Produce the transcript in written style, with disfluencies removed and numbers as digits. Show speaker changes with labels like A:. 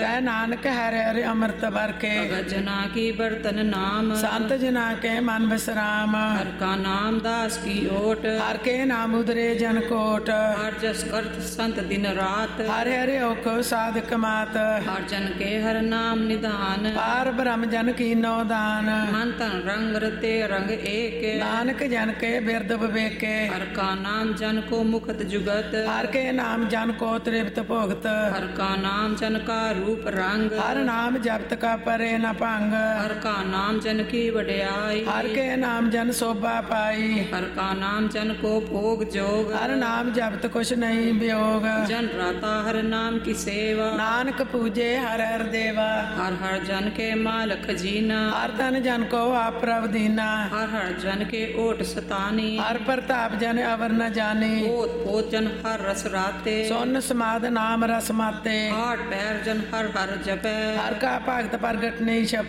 A: ਤੈ ਨਾਨਕ ਹਰਿ ਹਰਿ ਅੰਮ੍ਰਿਤ ਵਰਕੇ।
B: ਭਗਤ ਜਨਾ ਕੀ ਬਰਤਨ ਨਾਮ,
A: ਸੰਤ ਜਨਾ ਕੇ ਮਨ ਬਿਸਰਾਮ।
B: ਹਰ ਕਾ ਨਾਮ ਦਾਸ ਕੀ ਓਟ,
A: ਹਰ ਕੇ ਨਾਮ ਉਦਰੇ ਜਨ ਕੋਟ।
B: ਹਰ ਜਸ ਕਰਤ ਸੰਤ ਦਿਨ ਰਾਤ,
A: ਹਰਿ ਹਰਿ ਔਖੋ ਸਾਧਕ ਮਾਤ।
B: ਹਰ ਜਨ ਕੇ ਹਰ ਨਾਮ ਨਿਧਾਨ,
A: ਪਾਰ ਬ੍ਰਹਮ ਜਨ ਕੀਨੋ ਦਾਨ।
B: ਮਨ ਤਨ ਰੰਗ ਰਤੇ ਰੰਗ ਏਕ,
A: ਨਾਨਕ ਜਨ ਕੇ ਬਿਰਦ ਵਿਵੇਕੇ।
B: ਹਰ ਕਾ ਨਾਮ ਜਨ ਕੋ ਮੁਕਤ ਜੁਗਤ,
A: ਹਰ ਕੇ ਨਾਮ ਜਨ ਕੋ ਤ੍ਰਿਪਤ ਭੁਗਤ।
B: ਹਰ ਕਾ ਨਾਮ ਜਨ ਕਾ ਰੂਪ ਰੰਗ,
A: ਹਰ ਨਾਮ ਜਪਤ ਕਾ ਪਰੇ ਨ ਭੰਗ।
B: ਹਰ ਕਾ ਨਾਮ ਜਨ ਕੀ ਵਡਿਆਈ,
A: ਹਰ ਕੇ ਨਾਮ ਜਨ ਸੋਭਾ ਪਾਈ।
B: ਹਰ ਕਾ ਨਾਮ ਜਨ ਕੋ ਭੋਗ ਜੋਗ,
A: ਹਰ ਨਾਮ ਜਪਤ ਕੁਛ ਨਹੀਂ ਵਿਯੋਗ।
B: ਜਨ ਰਾਤਾ ਹਰ ਨਾਮ ਕੀ ਸੇਵਾ,
A: ਨਾਨਕ ਪੂਜੇ ਹਰ ਹਰ ਦੇਵਾ।
B: ਹਰ ਹਰ ਜਨ ਕੇ ਮਾਲ ਖਜੀਨਾ,
A: ਹਰ ਤਨ ਜਨ ਕੋ ਆਪ ਪ੍ਰਭ ਦੀਨਾ।
B: ਹਰ ਹਰ ਜਨ ਕੇ ਓਟ ਸਤਾਨੀ,
A: ਹਰ ਪ੍ਰਤਾਪ ਜਨ ਅਵਰ ਨ ਜਾਣੀ।
B: ਓਤ ਪੋਤ ਜਨ ਹਰ ਰਸ ਰਾਤੇ,
A: ਸੁਨ ਸਮਾਦ ਨਾਮ ਰਸ ਮਾਤੇ।
B: ਹਾਟ ਪੈਰ ਜਨ ਹਰ ਹਰ ਜਪੈ,
A: ਹਰ ਕਾ ਭਗਤ ਪ੍ਰਗਟ ਨਹੀਂ ਛਪੈ।